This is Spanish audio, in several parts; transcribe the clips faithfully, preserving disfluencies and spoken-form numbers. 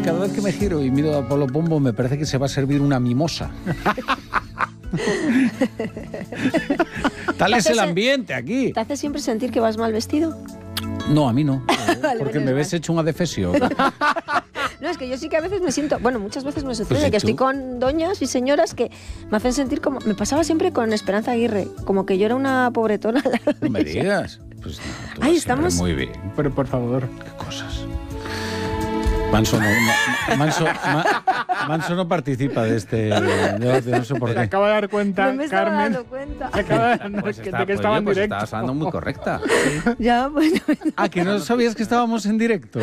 cada vez que me giro y miro a Pablo Pombo me parece que se va a servir una mimosa. Tal es el ambiente aquí. ¿Te hace siempre sentir que vas mal vestido? No, a mí no. Vale, Porque me mal. ves hecho un adefesio. No, es que yo sí que a veces me siento... Bueno, muchas veces me sucede Pues que tú. estoy con doñas y señoras que me hacen sentir como... Me pasaba siempre con Esperanza Aguirre, como que yo era una pobretona. No me digas. Pues no, tú Ay, vas siempre estamos- muy bien. Pero por favor. Qué cosas. Manso no, no- Manso, Ma- Manso no participa de este debate, no sé por Se qué. acaba de dar cuenta, No me estaba Carmen. dando cuenta. Se acaba de dar no, Pues que- está- de que pues, estaba oye, en pues directo. estabas hablando muy correcta. Ya, bueno... Ah, que no sabías que estábamos en directo.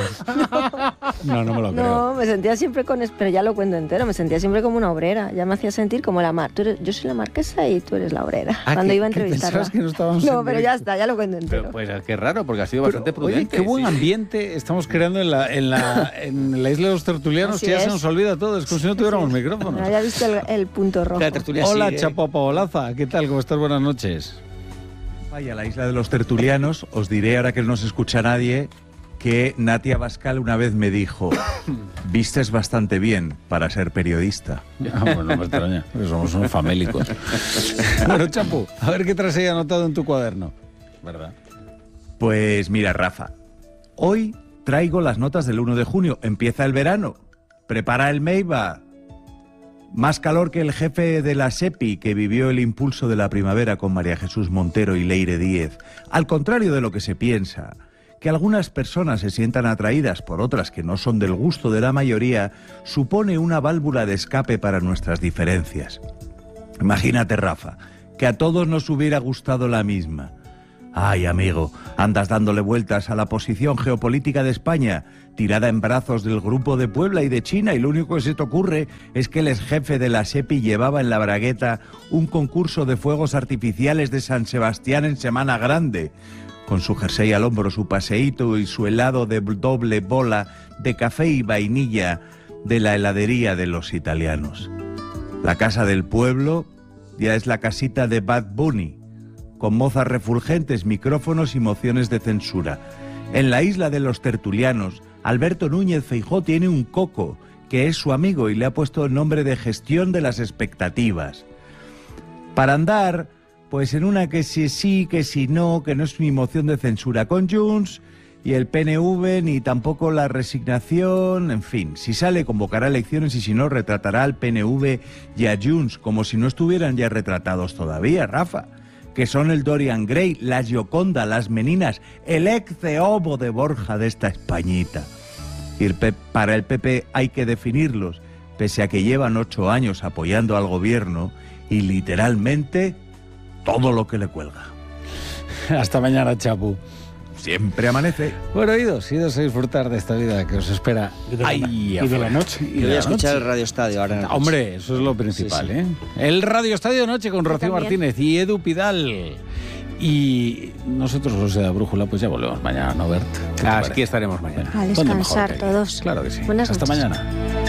No, no me lo creo. No, me sentía siempre con... Pero ya lo cuento entero, me sentía siempre como una obrera. Ya me hacía sentir como la mar. Tú eres- yo soy la marquesa y tú eres la obrera. Ah, cuando que- iba a que entrevistarla. pensabas que no estábamos No, en pero directo. ya está, ya lo cuento entero. Pero pues qué raro, porque ha sido Pero, bastante oye, prudente. qué buen sí. ambiente estamos creando en la, en la, en la isla de los tertulianos, Así que ya se es. nos olvida todo, es como si no tuviéramos Sí. micrófonos. No había visto el, el punto rojo. La tertulia Hola, sigue. Chapo Paolaza, ¿qué tal? ¿Cómo estás? Buenas noches. Vaya, la isla de los tertulianos, os diré ahora que no se escucha nadie que Natia Bascal una vez me dijo, vistes bastante bien para ser periodista. Ah, bueno, no me extraña, porque somos unos famélicos. Bueno, Chapo, a ver qué traes ahí anotado en tu cuaderno. ¿Verdad? Pues mira, Rafa, hoy traigo las notas del uno de junio, empieza el verano, prepara el Meiba. Más calor que el jefe de la SEPI que vivió el impulso de la primavera con María Jesús Montero y Leire Díez. Al contrario de lo que se piensa, que algunas personas se sientan atraídas por otras que no son del gusto de la mayoría, supone una válvula de escape para nuestras diferencias. Imagínate, Rafa, que a todos nos hubiera gustado la misma. Ay, amigo, andas dándole vueltas a la posición geopolítica de España, tirada en brazos del Grupo de Puebla y de China, y lo único que se te ocurre es que el exjefe de la SEPI llevaba en la bragueta un concurso de fuegos artificiales de San Sebastián en Semana Grande, con su jersey al hombro, su paseíto y su helado de doble bola de café y vainilla de la heladería de los italianos. La casa del pueblo ya es la casita de Bad Bunny, con mozas refulgentes, micrófonos y mociones de censura. En la isla de los tertulianos, Alberto Núñez Feijóo tiene un coco, que es su amigo y le ha puesto el nombre de gestión de las expectativas. Para andar, pues en una que si sí, que si no, que no es ni moción de censura con Junts, y el P N V, ni tampoco la resignación, en fin, si sale convocará elecciones y si no retratará al P N V y a Junts, como si no estuvieran ya retratados todavía, Rafa, que son el Dorian Gray, la Gioconda, las Meninas, el ex-Ceobo de Borja de esta Españita. Y el P- para el P P hay que definirlos, pese a que llevan ocho años apoyando al gobierno y literalmente todo lo que le cuelga. Hasta mañana, Chapo. Siempre amanece. Bueno, idos, idos a disfrutar de esta vida que os espera Y de la- ahí y de afuera. la noche. Y Yo de voy a la escuchar noche. el Radio Estadio ahora en la noche. Hombre, eso es lo principal, Sí, sí. ¿eh? El Radio Estadio de Noche con Rocío también. Martínez y Edu Pidal. Y nosotros, los de la Brújula, pues ya volvemos mañana, ¿no, Bert? ¿Qué te Aquí parece? estaremos mañana. A ¿Dónde mejor descansar que aquí? todos. Claro que sí. Buenas Hasta noches. mañana.